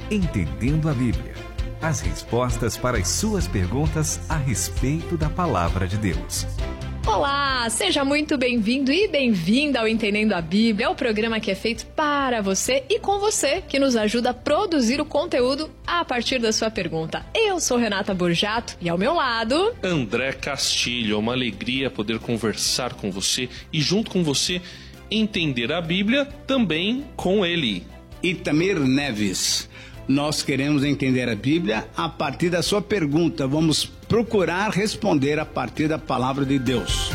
Entendendo a Bíblia. As respostas para as suas perguntas a respeito da Palavra de Deus. Olá, seja muito bem-vindo e bem-vinda ao Entendendo a Bíblia, o programa que é feito para você e com você, que nos ajuda a produzir o conteúdo a partir da sua pergunta. Eu sou Renata Borjato e ao meu lado... André Castilho. É uma alegria poder conversar com você e junto com você entender a Bíblia também com ele. Itamir Neves. Nós queremos entender a Bíblia a partir da sua pergunta. Vamos procurar responder a partir da palavra de Deus.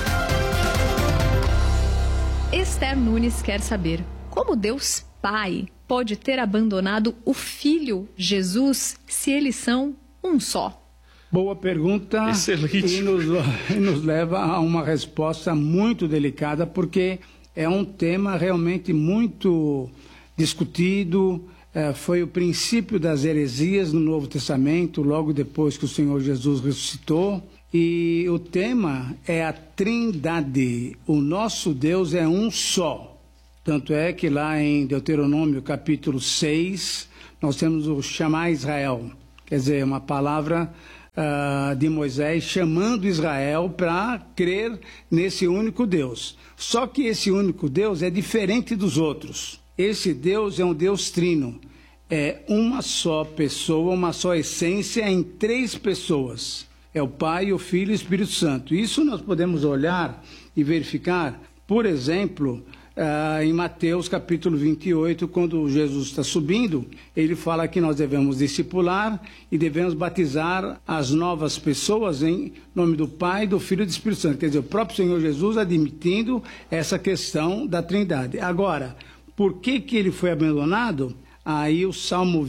Esther Nunes quer saber como Deus Pai pode ter abandonado o Filho Jesus se eles são um só. Boa pergunta. Excelente. E nos leva a uma resposta muito delicada, porque é um tema realmente muito discutido. Foi o princípio das heresias no Novo Testamento, logo depois que o Senhor Jesus ressuscitou. E o tema é a Trindade. O nosso Deus é um só. Tanto é que lá em Deuteronômio capítulo 6, nós temos o chamar Israel. Quer dizer, uma palavra de Moisés chamando Israel para crer nesse único Deus. Só que esse único Deus é diferente dos outros. Esse Deus é um Deus trino. É uma só pessoa, uma só essência em três pessoas. É o Pai, o Filho e o Espírito Santo. Isso nós podemos olhar e verificar, por exemplo, em Mateus capítulo 28, quando Jesus está subindo, ele fala que nós devemos discipular e devemos batizar as novas pessoas em nome do Pai, do Filho e do Espírito Santo. Quer dizer, o próprio Senhor Jesus admitindo essa questão da Trindade. Agora, por que ele foi abandonado? Aí o Salmo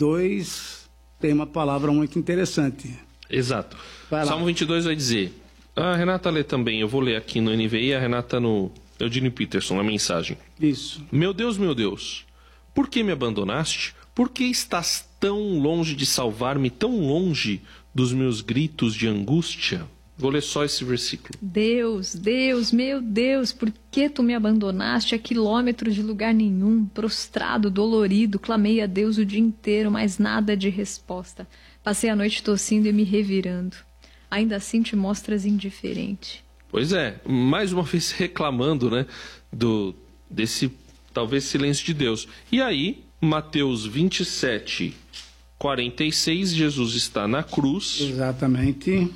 22 tem uma palavra muito interessante. Exato. Salmo 22 vai dizer... A Renata lê também, eu vou ler aqui no NVI, a Renata no Eugênio Peterson, na mensagem. Isso. Meu Deus, por que me abandonaste? Por que estás tão longe de salvar-me, tão longe dos meus gritos de angústia? Vou ler só esse versículo. Deus, meu Deus, por que tu me abandonaste a quilômetros de lugar nenhum? Prostrado, dolorido, clamei a Deus o dia inteiro, mas nada de resposta. Passei a noite tossindo e me revirando. Ainda assim te mostras indiferente. Pois é, mais uma vez reclamando, né, desse talvez silêncio de Deus. E aí, Mateus 27, 46, Jesus está na cruz. Exatamente.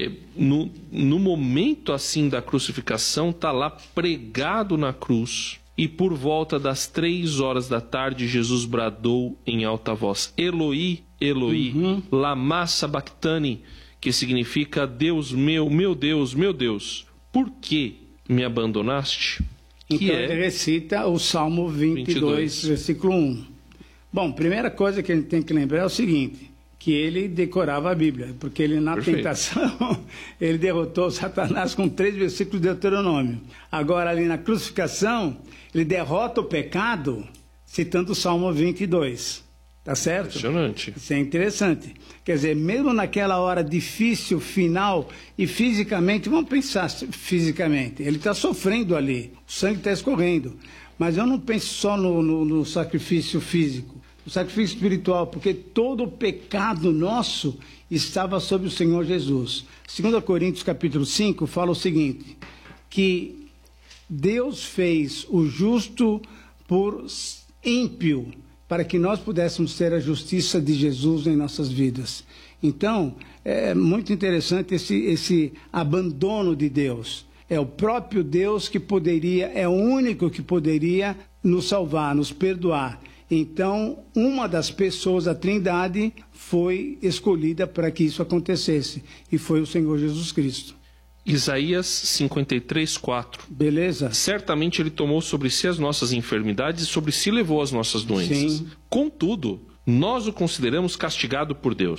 No momento assim da crucificação, está lá pregado na cruz. E por volta das 3 horas da tarde, Jesus bradou em alta voz: Eloi, Eloi, lama sabachthani, que significa Deus meu Deus, por que me abandonaste? Então ele recita o Salmo 22, versículo 1. Bom, primeira coisa que a gente tem que lembrar é o seguinte, que ele decorava a Bíblia, porque ele na tentação, ele derrotou Satanás com 3 versículos de Deuteronômio. Agora ali na crucificação, ele derrota o pecado citando o Salmo 22. Tá certo? Impressionante. Isso é interessante. Quer dizer, mesmo naquela hora difícil, final, e fisicamente, vamos pensar fisicamente, ele está sofrendo ali, o sangue está escorrendo. Mas eu não penso só no sacrifício físico, no sacrifício espiritual, porque todo o pecado nosso estava sobre o Senhor Jesus. 2 Coríntios capítulo 5 fala o seguinte, que Deus fez o justo por ímpio, para que nós pudéssemos ter a justiça de Jesus em nossas vidas. Então, é muito interessante esse abandono de Deus. É o próprio Deus que poderia, é o único que poderia nos salvar, nos perdoar. Então, uma das pessoas da Trindade foi escolhida para que isso acontecesse, e foi o Senhor Jesus Cristo. Isaías 53, 4. Beleza? Certamente ele tomou sobre si as nossas enfermidades e sobre si levou as nossas doenças. Sim. Contudo, nós o consideramos castigado por Deus,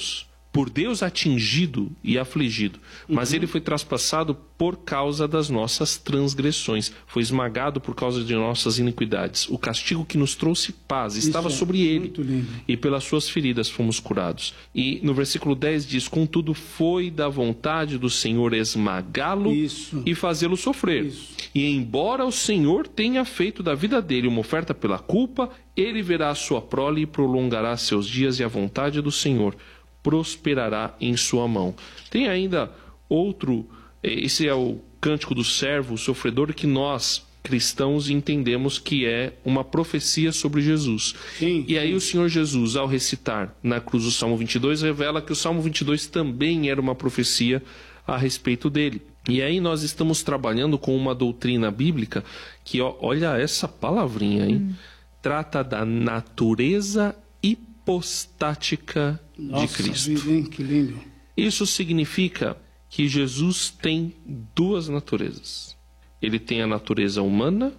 por Deus atingido e afligido, mas ele foi traspassado por causa das nossas transgressões, foi esmagado por causa de nossas iniquidades. O castigo que nos trouxe paz estava sobre ele, e pelas suas feridas fomos curados. E no versículo 10 diz: contudo foi da vontade do Senhor esmagá-lo e fazê-lo sofrer. E embora o Senhor tenha feito da vida dele uma oferta pela culpa, ele verá a sua prole e prolongará seus dias, e a vontade do Senhor prosperará em sua mão. Tem ainda outro, esse é o cântico do servo, o sofredor, que nós cristãos entendemos que é uma profecia sobre Jesus. E aí o Senhor Jesus, ao recitar na cruz o Salmo 22, revela que o Salmo 22 também era uma profecia a respeito dele. E aí nós estamos trabalhando com uma doutrina bíblica que, olha essa palavrinha aí, trata da natureza hipostática de Cristo. Que lindo. Isso significa que Jesus tem duas naturezas. Ele tem a natureza humana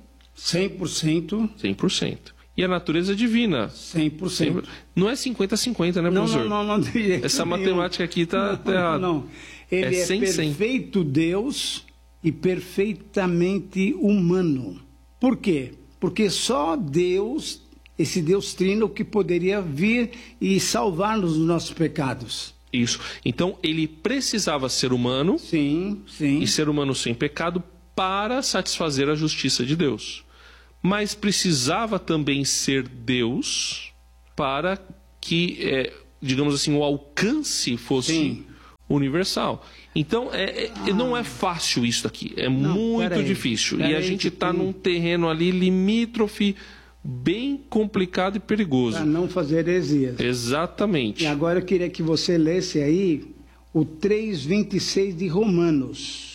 100%. E a natureza divina 100%. Não é 50-50, né, professor? Não. Essa matemática aqui está errada. Não. Ele é 100. perfeito Deus e perfeitamente humano. Por quê? Porque só Deus, esse Deus Trino, que poderia vir e salvar-nos dos nossos pecados. Isso. Então, ele precisava ser humano, Sim. e ser humano sem pecado, para satisfazer a justiça de Deus. Mas precisava também ser Deus para que, digamos assim, o alcance fosse universal. Então, não é fácil isso aqui. É muito difícil. E a gente está num terreno ali limítrofe, bem complicado e perigoso. Para não fazer heresias. Exatamente. E agora eu queria que você lesse aí o 3:26 de Romanos.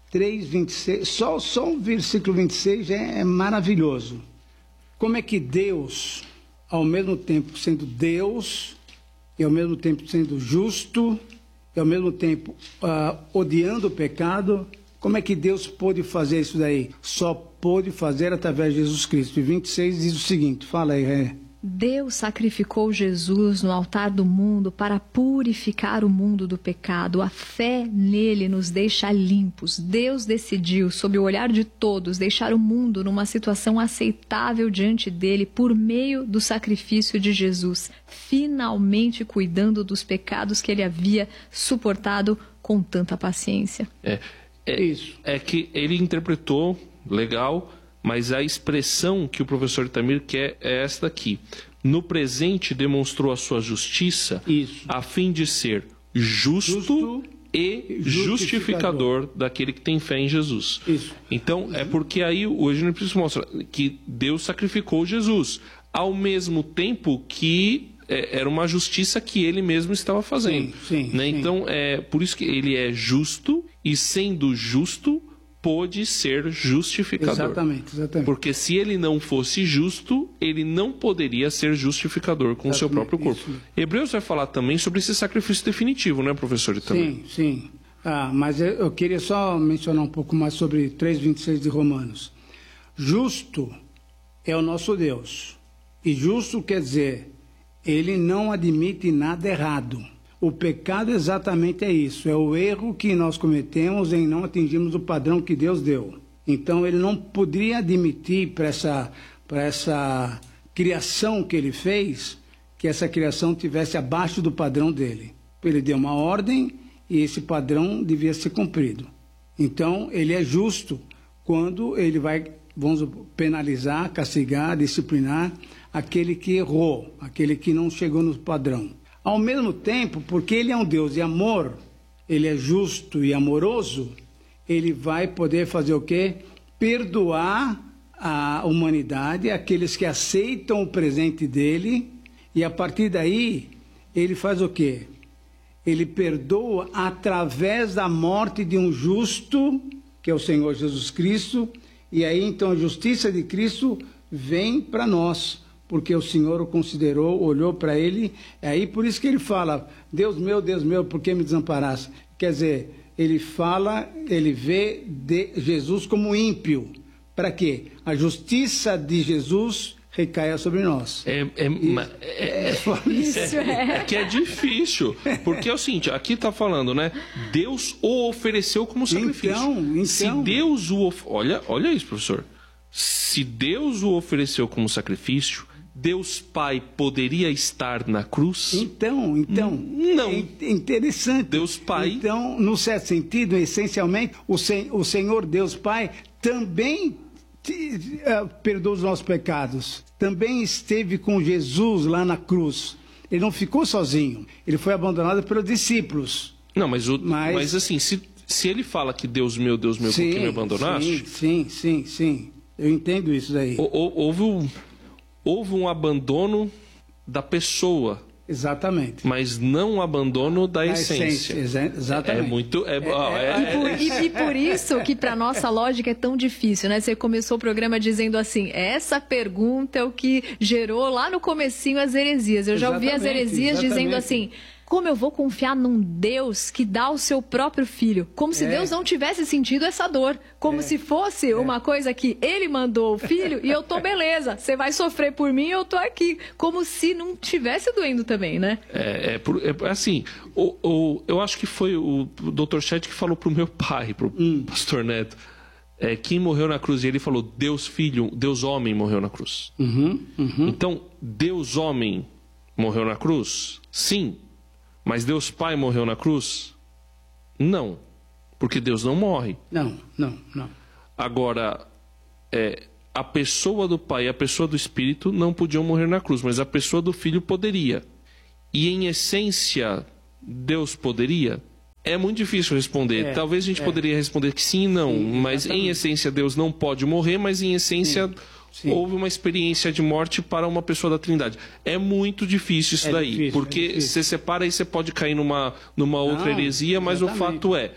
3:26, só o versículo 26 é maravilhoso. Como é que Deus, ao mesmo tempo sendo Deus, e ao mesmo tempo sendo justo, e ao mesmo tempo odiando o pecado, como é que Deus pôde fazer isso daí? Só pôde fazer através de Jesus Cristo. E 26 diz o seguinte, fala aí, Deus sacrificou Jesus no altar do mundo para purificar o mundo do pecado. A fé nele nos deixa limpos. Deus decidiu, sob o olhar de todos, deixar o mundo numa situação aceitável diante dele por meio do sacrifício de Jesus, finalmente cuidando dos pecados que ele havia suportado com tanta paciência. Isso. É que ele interpretou, legal, mas a expressão que o professor Itamir quer é esta aqui. No presente demonstrou a sua justiça, a fim de ser justo e justificador daquele que tem fé em Jesus. Isso. Então, é porque aí o Eugênio Cristo mostra que Deus sacrificou Jesus, ao mesmo tempo que era uma justiça que ele mesmo estava fazendo. Sim. Então, por isso que ele é justo, e sendo justo, pôde ser justificador. Exatamente. Porque se ele não fosse justo, ele não poderia ser justificador com o seu próprio corpo. Isso. Hebreus vai falar também sobre esse sacrifício definitivo, né, professor Itamir? Sim. Mas eu queria só mencionar um pouco mais sobre 3:26 de Romanos. Justo é o nosso Deus. E justo quer dizer, ele não admite nada errado. O pecado exatamente é isso, é o erro que nós cometemos em não atingirmos o padrão que Deus deu. Então ele não poderia admitir para essa criação que ele fez, que essa criação tivesse abaixo do padrão dele. Ele deu uma ordem e esse padrão devia ser cumprido. Então ele é justo quando ele vai, vamos penalizar, castigar, disciplinar aquele que errou, aquele que não chegou no padrão. Ao mesmo tempo, porque ele é um Deus de amor, ele é justo e amoroso, ele vai poder fazer o quê? Perdoar a humanidade, aqueles que aceitam o presente dele, e a partir daí, ele faz o quê? Ele perdoa através da morte de um justo, que é o Senhor Jesus Cristo, e aí então a justiça de Cristo vem para nós, porque o Senhor o considerou, olhou para ele, aí por isso que ele fala, Deus meu, por que me desamparaste? Quer dizer, ele fala, ele vê Jesus como ímpio. Para quê? A justiça de Jesus recaia sobre nós. Que é difícil, porque é o seguinte, aqui está falando, né? Deus o ofereceu como sacrifício. Então, se Deus o olha isso, professor. Se Deus o ofereceu como sacrifício, Deus Pai poderia estar na cruz? Então, não. É interessante. Deus Pai. Então, no certo sentido, essencialmente, o Senhor Deus Pai também perdoa os nossos pecados. Também esteve com Jesus lá na cruz. Ele não ficou sozinho. Ele foi abandonado pelos discípulos. Não, mas assim, se ele fala que Deus meu, por que me abandonaste? Sim. Eu entendo isso daí. Houve um abandono da pessoa. Exatamente. Mas não um abandono da essência. Exatamente. E por isso que para nossa lógica é tão difícil, né? Você começou o programa dizendo assim, essa pergunta é o que gerou lá no comecinho as heresias. Eu já ouvi as heresias dizendo assim, como eu vou confiar num Deus que dá o seu próprio filho? Como se Deus não tivesse sentido essa dor. Como se fosse uma coisa que ele mandou o filho e eu tô beleza. Você vai sofrer por mim e eu tô aqui. Como se não tivesse doendo também, né? Assim, eu acho que foi o Dr. Chet que falou pro meu pai, pro pastor Neto, quem morreu na cruz, e ele falou, Deus homem morreu na cruz. Então, Deus homem morreu na cruz? Sim. Mas Deus Pai morreu na cruz? Não. Porque Deus não morre. Não. Agora, a pessoa do Pai e a pessoa do Espírito não podiam morrer na cruz, mas a pessoa do Filho poderia. E em essência, Deus poderia? É muito difícil responder. Talvez a gente poderia responder que sim e não, mas em essência Deus não pode morrer, mas em essência... Sim. Houve uma experiência de morte para uma pessoa da Trindade. É muito difícil isso daí, porque você separa e você pode cair numa outra heresia, mas o fato é,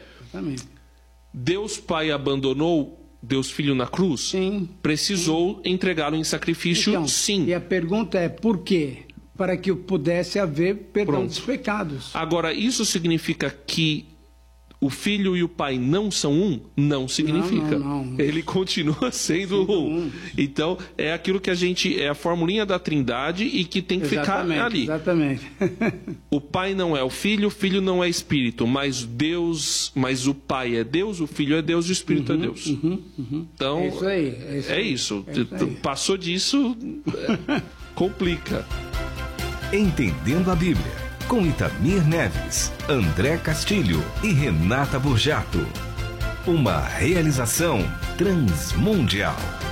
Deus Pai abandonou Deus Filho na cruz? Sim. Precisou entregá-lo em sacrifício? Então, sim. E a pergunta é, por quê? Para que pudesse haver perdão dos pecados. Agora, isso significa que o Filho e o Pai não são um? Não significa. Não. Ele continua sendo um. Então, é aquilo que é a formulinha da Trindade e que tem que ficar ali. Exatamente. O Pai não é o Filho não é Espírito, mas o Pai é Deus, o Filho é Deus e o Espírito é Deus. Então, é isso. Passou disso, complica. Entendendo a Bíblia, com Itamir Neves, André Castilho e Renata Burjato. Uma realização Transmundial.